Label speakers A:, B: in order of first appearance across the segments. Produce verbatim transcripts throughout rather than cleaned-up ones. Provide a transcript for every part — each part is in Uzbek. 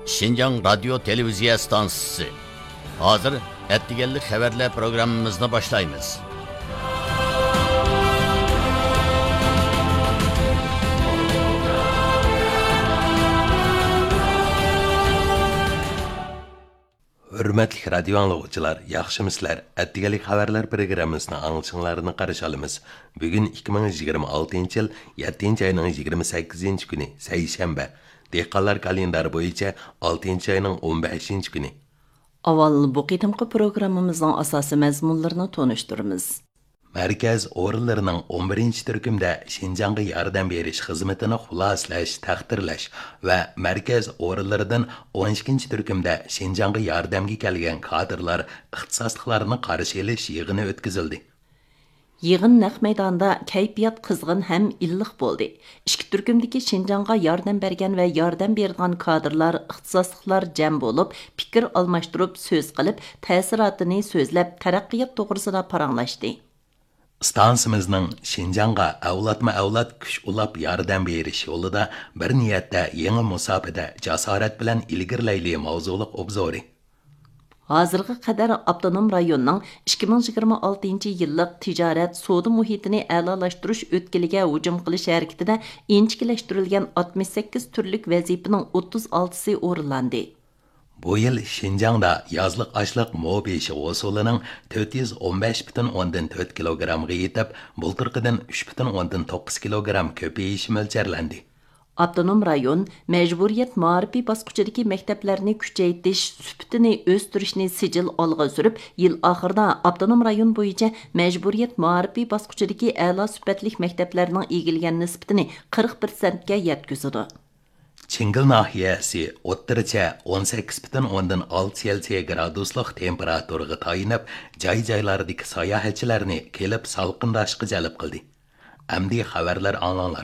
A: Şinjan Radyo Televiziya Stansiyası. Hazır ettigenlik xəbərlər programımızını başlayımız.
B: Hürmetli radyo anlıqçılar, yaxşımıslar. Ettigenlik xəbərlər programımızını anılışınlarını qarşı alımız. Bugün iki ming yigirma oltinchi yıl yettinchi ayının yigirma sakkizinchi günü, seyşembe. Dehqonlar kalendari bo'yicha oltinchi ayının o'n beshinchi günü.
C: Aval bu qitimqi programmamızın asası məzmunlarını tonuşturumuz.
B: Merkez o'rinlarining o'n birinchi turkumda Şinjanğa yordam berish xizmatini xulaslash, taqdirlash va markaz o'rinlaridan o'n ikkinchi turkumda Şinjanğa yordamga kelgan kadrlar ixtisosliklarini qarshi olish yig'ini o'tkazildi.
C: Yığın naq maydonda kayfiyat qizg'in ham illiq bo'ldi. Ikki turkumdagi Şinjanğa yordam bergan va yordam bergan kadrlar, ixtisosliklar jam bo'lib, fikr almashtirib, so'z qilib, ta'sirotini so'zlab, taraqqiyot to'g'risida paranglashdi.
B: Stansimizning Şinjanğa avlatma-avlat kuch ulab yordam berish yo'lida bir niyatda yangi musofada jasorat bilan ilgirlayli mavzuliq obzori.
C: Hazırғы qadar Abdunum rayonunun ikki ming yigirma oltinchi yillik tijorat savdo muhitini a'lolashtirish o'tkiliga hujum qilish harakatida inchikilashtirilgan oltmish sakkiz turlik vazifaning o'ttiz oltisi o'rinlandi.
B: Bu yil Şinjan'da yazlık açlık mobeşi usulining to'rt yuz o'n besh butun o'ndan to'rt kilogramga yetib, bulturqidan uch butun o'ndan to'qqiz kilogram ko'payishi mo'ljarlandi.
C: Abdunum rayon mecburiyet ma'rifiy bosqichidagi maktablarni kuchaytirish sifatini o'stirishni sijil olg'a surib, yil oxirida Abdunum rayon bo'yicha mecburiyet ma'rifiy bosqichidagi a'lo sifatli maktablarning egilgan nisbatini qirq prosentga yetkazdi.
B: Chingil nahiyasi o'ttircha o'n sakkiz butun o'ndan olti Selsiya graduslik temperaturaga tayinib, joy-joylardagi sayohatchilarni kelib salqindashga jalb qildi. Amdi xabarlar anlanglar.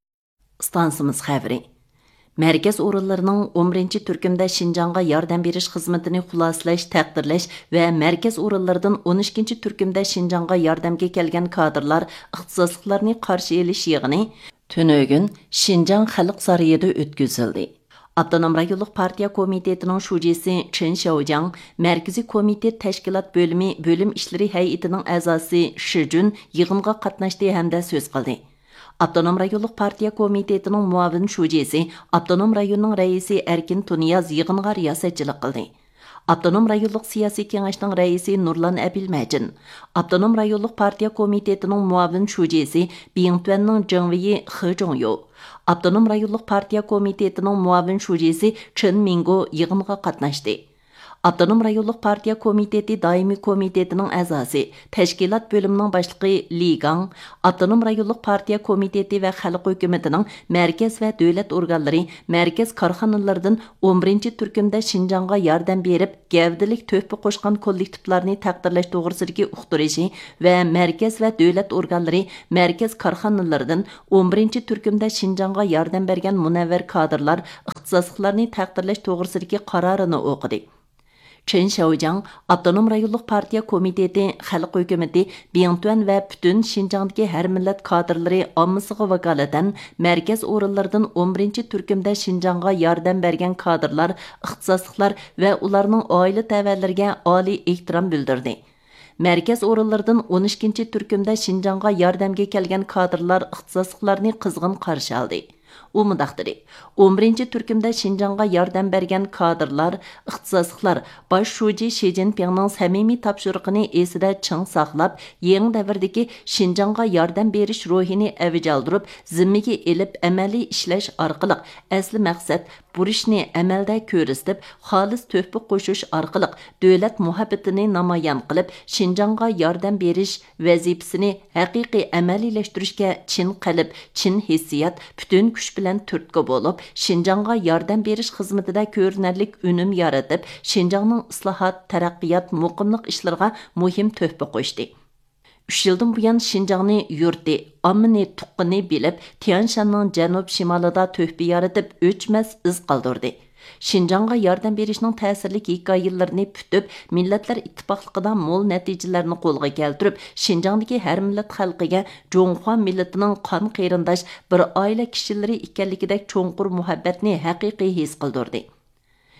C: Stansimiz xəbəri. Mərkəz orunlarının o'n birinchi turkumda Şinjanğa yordam berish xizmatini xulaslash, taqdirlash və mərkəz orunlardan o'n ikkinchi turkumda Şinjanğa yordamga kelgan kadrlar ixtisosliklarini qarshi olish yig'ini tünögün Şinjan Xalq sarayida o'tkazildi. Abdunum rayonluq partiya komitetining shujisi Chen Xiaojiang, Mərkəzi komitet tashkilot bölümü bölüm işləri hay'atining a'zosi Shi Jun yig'inga qatnashdi hamda so'z qildi. Abdunum rayonluq partiya komitetining muavin shujisi, Abdunum rayonining raisi Erkin Tuniyaz yig'inga riyosatchilik qildi. Abdunum rayonluq siyosiy kengashning raisi Nurlan Abilmajin, Abdunum rayonluq partiya komitetining muavin shujisi Bingtuanning Jingwei He Zhongyu, Abdunum rayonluq partiya komitetining muavin shujisi Chen Mingo yig'inga qatnashdi. Abdunum rayonluq partiya komiteti daimi komitetining a'zosi, tashkilot bo'limining boshlig'i Li Gang, Abdunum rayonluq partiya komiteti va xalq hukumatining markaz va davlat organlari, markaz korxonalaridan o'n birinchi turkumda Şinjanğa yordam berib, gavdilik to'hfa qo'shgan kollektivlarni taqdirlash to'g'risidagi uqtirishi va markaz va davlat organlari, markaz korxonalaridan o'n birinchi turkumda Şinjanğa yordam bergan munavvar kadrlar ixtisosliklarni taqdirlash to'g'risidagi qarorini o'qidi. Chen Xiaojiang, Abdunum rayonluq partiya komiteti, xalq hukumati, Bingtuan va butun Şinjan'dagi har millat kadrlari ommasiga vakolatan markaz o'rinlaridan o'n birinchi turkumda Şinjanğa yordam bergan kadrlar, ixtisosliklar va ularning oila ta'valariga oliy ehtirom bildirdi. Markaz o'rinlaridan o'n ikkinchi turkumda Şinjanğa yordamga kelgan kadrlar, ixtisosliklarni qizg'in qarshi oldi. U mudaqtiri. o'n birinchi turkumda Şinjanğa yordam bergan kadrlar, ixtisosliklar bosh shuji Shi Jinpingning samimiy topshiriqini esida ching saqlab, yangi davrdagi Şinjanğa yordam berish ruhini avj oldirib, zimmiga elib amaliy ishlash orqali asli maqsad burishni amalda ko'rsatib, xolis to'hfa qo'shish orqali davlat muhabbatini namoyon qilib, Şinjanğa yordam berish vazifasini haqiqiy amaliylashtırishga chin qalb, chin hissiyat, butun kuch bilan turtki bo'lib, Şinjanğa yordam berish xizmatida ko'rinarlik unum yaratib, Şinjanning islohot, taraqqiyot, muqimlik ishlariga muhim to'hfa qo'shdi. uch yildan buyon Şinjanni yurti, ommani tuqqini bilib, Tianshanning janub shimolida to'hfa yaratib, o'chmas iz qoldirdi. Şinjanğa yordam berishning ta'sirli hikoyalarini putib, millatlar ittifoqligida mo'l natijalarni qo'lga keltirib, Şinjan'dagi har millat xalqiga Jonghua millatining qon qarindosh bir oila kishilari ekanligidek cho'nqur muhabbatni haqiqiy his qildirdi.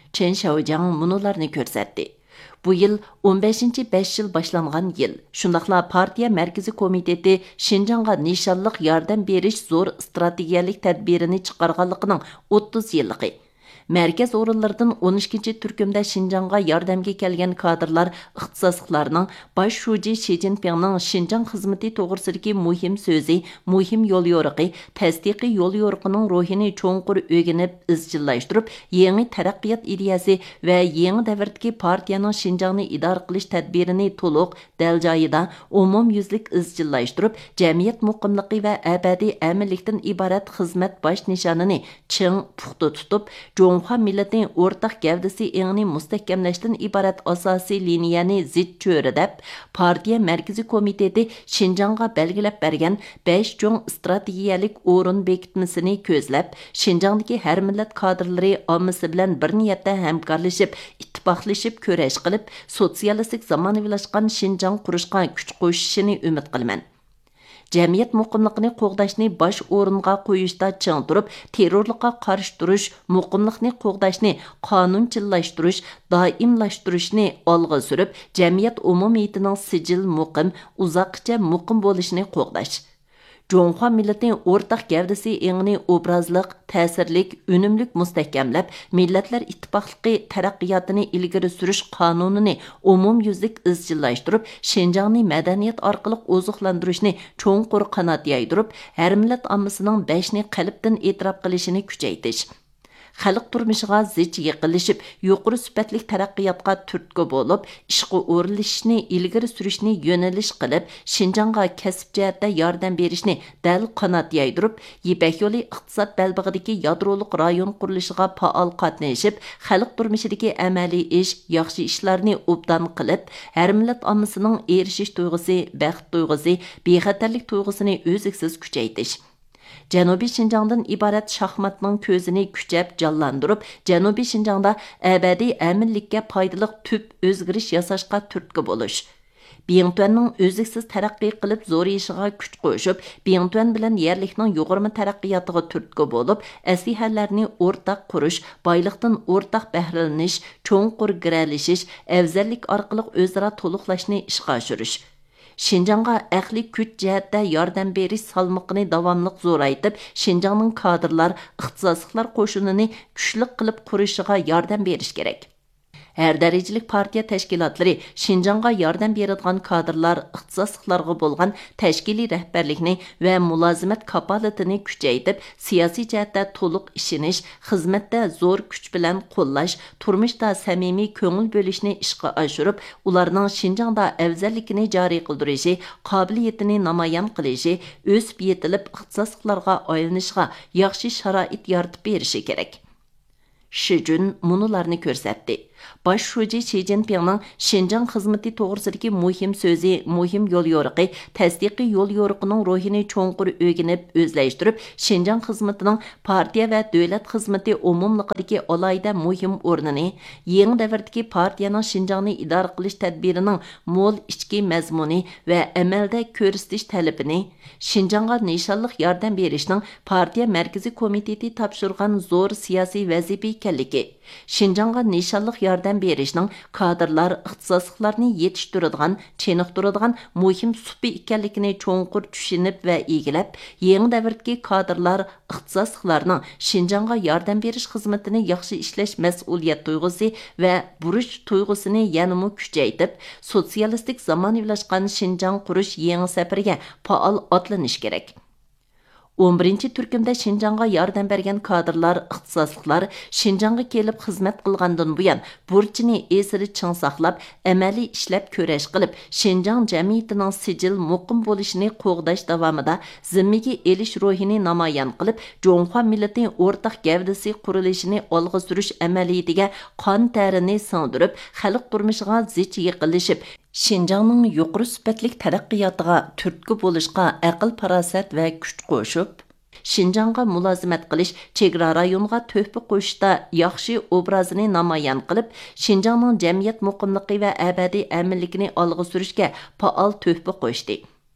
C: Chen Xiaojiang munularni ko'rsatdi. Bu yil o'n beshinchi besh yil boshlangan yil. Shundaqla partiya markaziy komiteti Şinjanğa nishonliq yordam berish zo'r strategiyalik tadbirini chiqarganligining o'ttiz yilligi. Merkez orunlardan o'n ikkinchi turkumda Şinjanğa yordamga kelgan kadrlar ixtisosliqlarning baş şuji Xi Jinpingning Şinjan xizmati to'g'risidagi muhim so'zi, muhim yo'l yo'riqi, tasdiqiy yo'l yo'riqining ruhini cho'nqur o'rganib, izchillashtirib, yangi taraqqiyot ideyasi va yangi davrdagi partiyaning Şinjanni idora qilish tadbirini to'liq dal joyida umumyuzlik izchillashtirib, jamiyat muqimligi va abadiy aminlikdan iborat xizmat bosh nishonini ching puxta tutib, Jonghua millatining o'rtaq gavdasi engini mustahkamlashdan iborat asosiy liniyani zid cho'ridab, partiya markaziy komiteti Şinjanğa belgilab bergan besh cho'ng strategiyalik o'rin bekitmasini ko'zlab, Şinjan'dagi har millat kadrlari ommasi bilan bir niyatda hamkorlashib, ittifoqlashib ko'rash qilib, sotsialistik zamonaviylashgan Şinjan qurishga kuch qo'shishini umid qilaman. Jamiyat muqimliqini qo'g'dashni bosh o'ringa qo'yishda ching turib, terrorlikqa qarshi turish, muqimliqni qo'g'dashni qonunchilashtirish, doimlashtirishni olg'a surib, jamiyat umumiyatining sijil muqim, uzoqcha muqim bo'lishini qo'g'dash. Jonghua millatining o'rtaq gavdasi engini obrazliq, ta'sirlik, unumlik mustahkamlab, millatlar ittifoqligi taraqqiyotini ilgari surish qonunini umumyuzlik izchillashtirib, Şinjanni madaniyat orqali oziqlantirishni cho'nqur qanot yaydirib, har millat ommasining beshni qalbdan e'tirof qilishini kuchaytirish. Xalq turmushiga zich yiqilishib, yuqori sifatli taraqqiyotga turtki bo'lib, ishga o'rilishni ilgari surishni yo'nalish qilib, Şinjanğa kasb jihatda yordam berishni dal qanot yaydirib, Yipak yo'li iqtisod balbig'idagi yadroliq rayon qurilishiga faol qatnashib, xalq turmushidagi amaliy ish, yaxshi ishlarni obdan qilib, har millat ommasining erishish tuyg'usi, baxt tuyg'usi, bexatarlik tuyg'usini o'ziksiz kuchaytirish. Janubiy Şinjan'dan iborat şahmatning ko'zini kuchab jonlantirib, Janubiy Şinjan'da abadiy aminlikka foydali tüp o'zgarish yasashga turtki bo'lish. Biyingtuanning o'ziksiz taraqqiy qilib zo'rayishiga kuch qo'shib, Biyingtuan bilan yerlikning yuqori taraqqiyotiga turtki bo'lib, aslihalarni o'rtaq qurish, boyliqdan o'rtaq bahralanish, cho'nqur giralashish, afzallik orqali o'zaro to'liqlashni ishga oshirish. Şinjanğa aqliy kuch jihatda yordam berish salmoqini davomli zo'raytib, Şinjanning kadrlar, ixtisosliklar qo'shinini kuchli qilib qurishiga yordam berish kerak. Her darajalik partiya tashkilotlari Şinjanğa yordam beradigan kadrlar, ixtisosliklarga bo'lgan tashkiliy rahbarlikni va mulozimat kapolatini kuchaytirib, siyosiy jihatda to'liq ishinish, xizmatda zo'r kuch bilan qo'llash, turmushda samimiy ko'ngil bo'lishni ishga oshirib, ularning Şinjan'da afzallikini joriy qildirishi, qobiliyatini namoyon qilishi, o'sib yetilib ixtisosliklarga aylanishga yaxshi sharoit yaratib berishi kerak. Xi Jun munularni ko'rsatdi. Baş şuji Xi Jinpingning Şinjan xizmati to'g'risidagi muhim so'zi, muhim yo'l yo'riqi, tasdiqiy yo'l yo'riqining ruhini cho'nqur o'rganib, o'zlashtirib, Şinjan xizmatining partiya va davlat xizmati umumliqidagi alohida muhim o'rnini, yangi davrdagi partiyaning Şinjanni idora qilish tadbirining mo'l ichki mazmuni va amalda ko'rsatish talabini, Şinjanға nishonliq yordam berishning partiya markaziy komiteti topshirgan zo'r siyosiy vazifa ekanligi, Şinjanға nishonliq yordam berishning kadrlar, ixtisosliklarni yetishtiradigan, cheniqtiradigan muhim supi ekanligini cho'nqur tushunib va egilab, yangi davrdagi kadrlar, ixtisosliklarning Şinjanға yordam berish xizmatini yaxshi ishlash mas'uliyat tuyg'usi va burish tuyg'usini yanada kuchaytirib, sotsialistik zamonaviylashgan Şinjan qurish yangi safariga faol atlanish kerak. o'n birinchi turkumda Şinjanğa yordam bergan kadrlar, ixtisosliklar Şinjanğa kelib xizmat qilgandan buyon burchini esiri ching saqlab, amaliy ishlab ko'rash qilib, Şinjan jamiyatining sijil muqim bo'lishini qo'g'dash davomida zimmiga elish ruhini namoyon qilib, Jonghua millatining o'rtaq gavdasi qurilishini olg'a surish amaliyatiga qon tarini singdirib, xalq turmushiga zich yiqilishib, Şinjanning yuqori sifatli taraqqiyotiga turtki bo'lishga aql farosat va kuch qo'shib, Şinjanğa mulozimat qilish, chegara rayonga to'hfa qo'shishda yaxshi obrazini namoyon qilib, Şinjanning jamiyat muqimligi va abadiy aminlikini olg'a surishga faol to'hfa qo'shdi.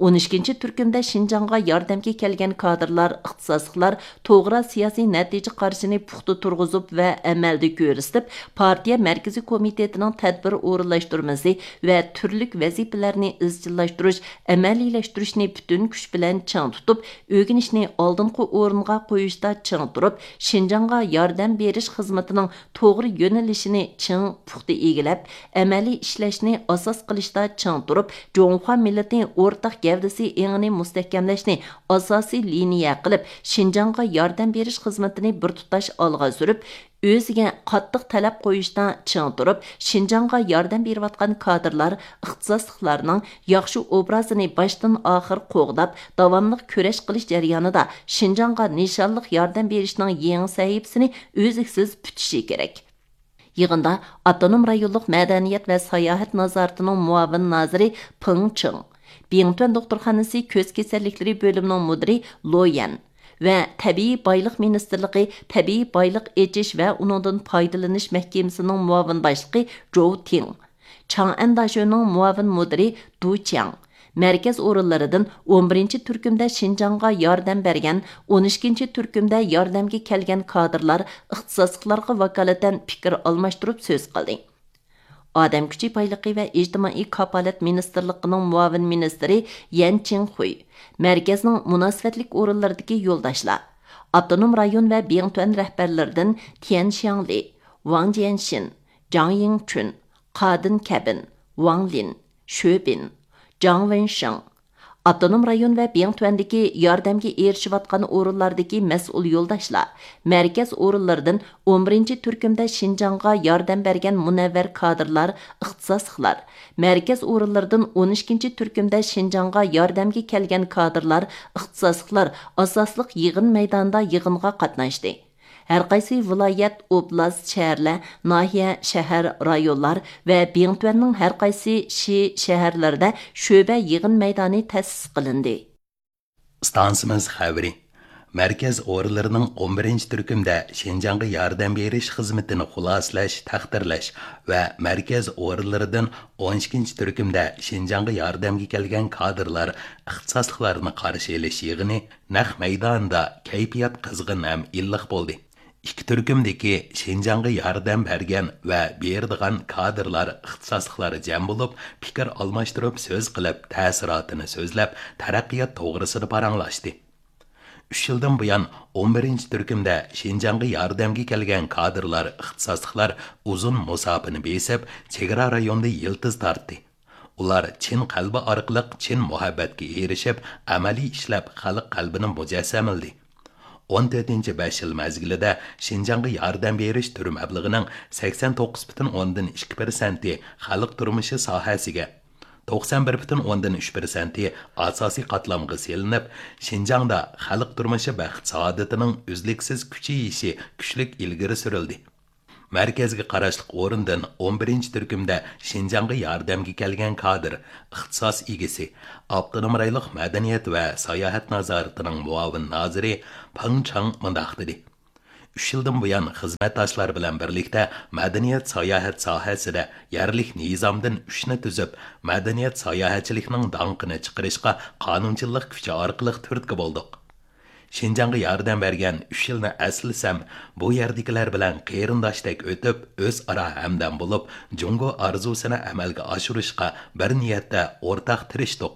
C: он ikkinchi turkumda Şinjanğa yordamga kelgan kadrlar, ixtisosliklar to'g'ri siyosiy natija qarshini puxta turg'izib va amalda ko'rsatib, partiya markaziy komitetining tadbir o'rinlashtirmasi va turlik vazifalarni izchillashtirish, amaliylashtirish butun kuch bilan chang tutib, o'rganishni oldingi o'ringa qo'yishda chang turib, Şinjanğa yordam berish xizmatining to'g'ri yo'nalishini chang puxta egilab, amaliy ishlashni asos qilishda chang turib, Jonghua millatining o'rtaq gavdasi engini mustahkamlashni asosiy liniya qilib, Şinjanğa yordam berish xizmatini bir tutash olg'a surib, o'ziga qattiq talab qo'yishdan ching turib, Şinjanğa yordam berayotgan kadrlar, ixtisosliklarning yaxshi obrazini boshdan oxir qo'g'dab, davomli kurash qilish jarayonida Şinjanğa nishonliq yordam berishning yangi sahifasini o'ziksiz putishi kerak. Yig'inda Avtonom rayonluq madaniyat va sayohat nazoratining muavin naziri Peng Cheng, Bingtuan doktorxonasi ko'z kasalliklari bo'limining mudiri Lo Yan va Tabiiy boyliq ministerligi Tabiiy boyliq echish va uningdan foydalanish mahkamasining muavin boshlig'i Zhou Ting, Chang'an dashoning muavin mudiri Du Chiang, markaz o'rinlaridan o'n birinchi turkumda Şinjanğa yordam bergan, o'n ikkinchi turkumda yordamga kelgan kadrlar, ixtisosliklarga vakolatan fikr almashtirib so'z qildi. Odam kuchi boyligi va ijtimoiy kafolat ministerligining muavin ministri Yan Chenghui, markazning munosabatlik o'rinlaridagi yo'ldoshlar, Avtonom rayon va Bingtuan rahbarlaridan Tian Xiangli, Wang Jianxin, Zhang Yingchun, Qadin Kabin, Wang Lin, Xue Bin, Zhang Wensheng, Avtonom rayon va Bingtuandagi yordamga erishayotgan o'rinlardagi mas'ul yo'ldoshlar, markaz o'rinlaridan o'n birinchi turkumda Şinjanğa yordam bergan munavvar kadrlar, ixtisosliklar, markaz o'rinlaridan o'n ikkinchi turkumda Şinjanğa yordamga kelgan kadrlar, ixtisosliklar asosliq yig'in maydonida yig'inga qatnashdi. Her qaysi viloyat, oblast, shaharlar, nahiya, shahar, rayonlar va Bingtuanning har qaysi shi shaharlarda sho'ba yig'in maydoni ta'sis qilindi.
B: Stansimiz xabari. Markaz o'rinlarining o'n birinchi turkumda Şinjanğa yordam berish xizmatini xuloslash, taqdirlash va markaz o'rinlaridan o'n ikkinchi turkumda Şinjanğa yordamga kelgan kadrlar, ixtisosliklarini qarshi olish yig'ini naq maydonda kayfiyat qizg'in ham illiq bo'ldi. İki turkumdagi Şinjanğa yordam bergan va beradigan kadrlar, ixtisosliklari jam bo'lib, fikr almashtirib, so'z qilib, ta'sirotini so'zlab, taraqqiyot to'g'risida paranglashdi. uch yildan buyon o'n birinchi turkumda Şinjanğa yordamga kelgan kadrlar, ixtisosliklar uzun musofani besib, chegara rayonda yiltiz tortdi. Ular chin qalbi orqali chin muhabbatga erishib, amaliy ishlab xalq qalbini mujassamildi. o'n to'rtinchi besh yil mazgilida Şinjanğa yordam berish turi mablag'ining sakson to'qqiz butun o'ndan ikki persenti xalq turmushi sohasiga, to'qson bir butun o'ndan uch persenti asosiy qatlamga selinib, Şinjanğda xalq turmushi baxt saodatining uzluksiz kuchayishi kuchlik ilgari surildi. Markazga qarashliq o'rindan o'n birinchi turkumda Şinjanğa yordamga kelgan kadr, ixtisos egasi, Avtonom rayonluq madaniyat va sayohat nazoratining muavin naziri Peng Cheng mundaq dedi. uch yildan buyon xizmatdoshlar bilan birlikda madaniyat sayohat sohasida yerlik nizomdan uchni tuzib, madaniyat sayohatchiligining donqini chiqarishga qonunchilik kuchi orqali turtki bo'ldik. Şinjanğa yordam bergan uch yilni aslasam, bu yerdagilar bilan qarindoshdek o'tib, o'zaro hamdam bo'lib, Jungo orzusini amalga oshirishga bir niyatda o'rtaq tirishdik.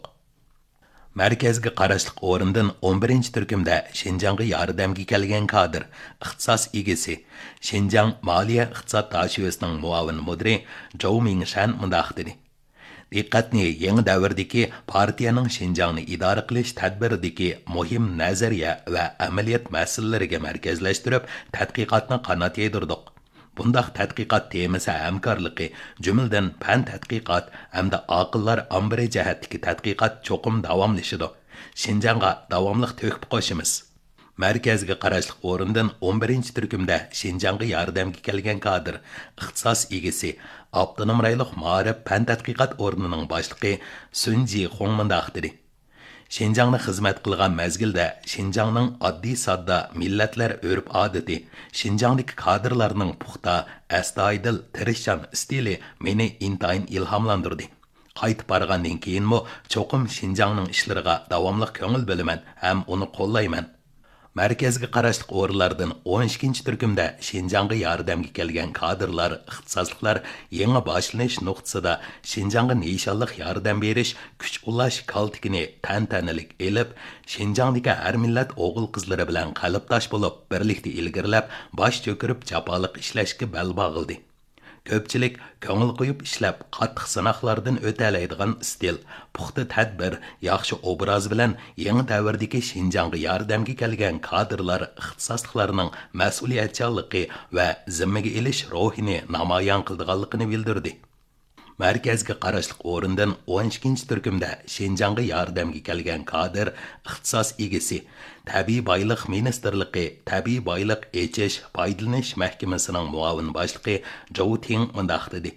B: Markazga qarashliq o'rindan o'n birinchi turkumda Şinjanğa yordamga kelgan kadr, ixtisos egasi, Şinjan moliya iqtisod tashuvisining muavin mudiri Zhou Mingshan mundaq dedi. Diqqatni yangi davrdagi partiyaning Şinjan'ni idora qilish tadbiridagi muhim nazariya va amaliyot masalalariga markazlashtirib, tadqiqotni qanot yedirdik. Bundaq tadqiqot temasi hamkorligi, jumladan fan tadqiqot hamda aqllar ambiri jihatdagi tadqiqot cho'qim davomlashadi. Şinjan'a davomli to'kib qo'shimiz. Markazga qarashliq o'rindan o'n birinchi turkumda Şinjanğa yordamga kelgan kadr, ixtisos egasi, Avtonom rayonluq ma'rif fan tadqiqot o'rnining boshlig'i Sun Ji Hong mundaq dedi. Şinjan'ni xizmat qilgan mazgilda Şinjan'ning oddiy sodda millatlar o'rib odati, Şinjan'dagi kadrlarning puxta, astoydil, tirishchan stili meni intayin ilhomlantirdi. Qaytib bargandan keyinmi cho'qim Şinjanning ishlariga davomli ko'ngil bo'laman ham uni qo'llayman. Mərkəzgə qarashliq o'rinlardan o'n ikkinchi turkumda Şinjanğa yordamga kelgan kadrlar, ixtisosliklar yangi boshlanish nuqtasida Şinjanğa nishonliq yordam berish, kuch ulash kaltikini tantanalik elib, Şinjangdagi har millat o'g'il qizlari bilan qalbdosh bo'lib, birlikda ilgirlab, bosh cho'kirib japoliq ishlashga bel bog'ildi. Ko'pchilik ko'ngil qo'yib ishlab, qattiq sinoqlardan o'talaydigan stil, puxta tadbir, yaxshi obraz bilan yangi davrdagi Şinjanğa yordamga kelgan kadrlar, ixtisosliklarining mas'uliyatchanligi va zimmaga ilish ruhini namoyon qildiganligini bildirdi. Mərkəzgə qarashliq o'rindan o'n ikkinchi turkumda Şinjanğa yordamga kelgan kadr, ixtisos egasi, Tabiiy boyliq ministerligi, Tabiiy boyliq echish, foydalanish mahkamasining muavin boshlig'i Zhou Ting mundaq dedi.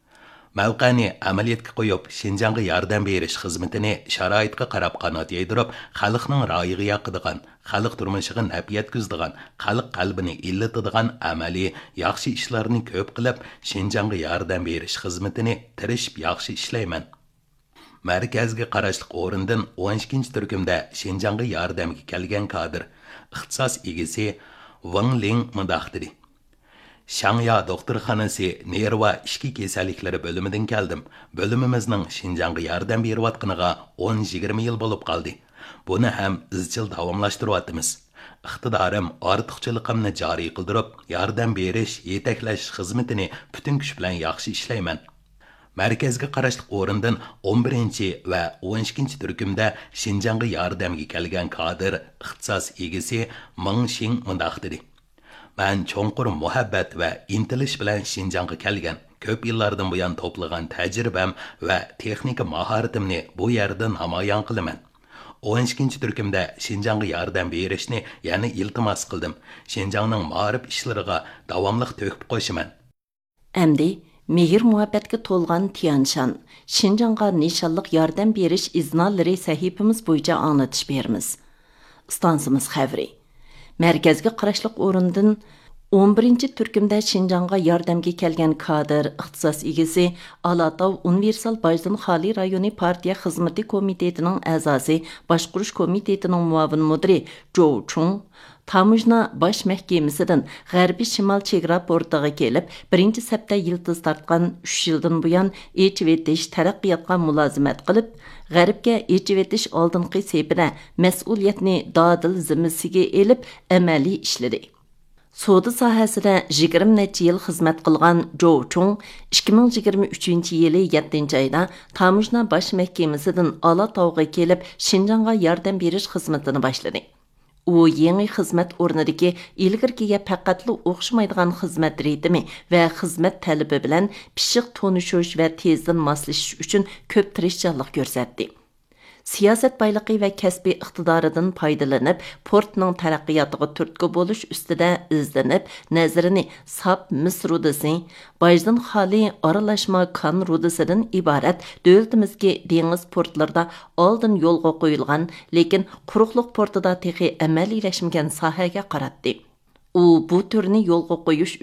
B: Mavqani amaliyotga qo'yib, Şinjanğa yordam berish xizmatini sharoitga qarab qanot yaydirib, xalqning royiga yoqadigan, xalq turmushiga naf yetkazadigan, xalq qalbini illatadigan amaliy, yaxshi ishlarni ko'p qilib, Şinjanğa yordam berish xizmatini tirishib yaxshi ishlayman. Mərkəzgə qarashliq o'rindan o'n ikkinchi turkumda Şinjanğa yordamga kelgan kadr, ixtisos egasi Wang Ling mundaq dedi. Shangya doktorxonasi nerva ishki kasalliklari bo'limidan keldim. Bo'limimizning Şinjanğa yordam berayotganiga o'n yigirma yil bo'lib qoldi. Buni ham izchil davomlashtiryapmiz. Iqtidorim ortiqchiligimni joriy qildirib, yordam berish, yetaklash xizmatini butun kuch bilan yaxshi ishlayman. Mərkəzgə qarashliq o'rindan o'n birinchi va o'n ikkinchi turkumda Şinjanğa yordamga kelgan kadr, ixtisos egasi Ming Xing mundaq dedi. Ben cho'nqur muhabbat va intilish bilan Şinjanğa kelgan. Ko'p yillardan buyon to'plagan tajribam va texnika mahoratimni bu yerda namoyon qilaman. o'n ikkinchi turkumda Şinjanğa yordam berishni yana iltimos qildim. Şinjanning ma'rif ishlariga davomli to'kib qo'shaman.
C: Әмді, mehr muhabbatga to'lgan Tianshan, Şinjanğa nishonliq yordam berish iznalari sahifamiz bo'yicha anglatish beramiz. Stansimiz xavri. Mərkəzgə qarashliq o'rindan o'n birinchi turkumda Şinjanğa yordamga kelgan kadr, ixtisos egasi, Alatau Universal Bajdin Xali rayoni partiya xizmati komitetining a'zosi, boshqurish komitetining muavin mudiri Zhou Chung Tamujna baş məhkəməsindən G'arbiy Şimal chegara portiga kelib, birinchi sapda yildiz tartgan uch yildan buyon echivetish taraqqiyotga mulozimat qilib, G'arbga echivetish oldingi sepida mas'uliyatni dodil zimmasiga elib, amaliy ishladi. Savdo sohasida yigirma necha yil xizmat qilgan Zhou Chung ikki ming yigirma uchinchi yili yettinchi oyda Tamujna baş məhkəməsindən Alatauga kelib, Şinjanğa yordam berish xizmatini boshladi. U yangi xizmat o'rnidagi ilgirgiga faqatli o'xshamaydigan xizmat ritmi va xizmat talabi bilan pishiq tonishish va tezdan moslashish uchun ko'p tirishchanlik ko'rsatdi. Siyosat boyligi va kasbiy iqtidoridan foydalanib, portning taraqqiyotiga turtki bo'lish ustida izlanib, nazarini sap mis rudasi, Bajdin Xali aralashma kan rudasidan iborat davlatimizga dengiz portlarida oldin yo'lga qo'yilgan, lekin quruqliq portida texi amaliylashmagan sohaga qaratdi. U bu turni yo'lga qo'yish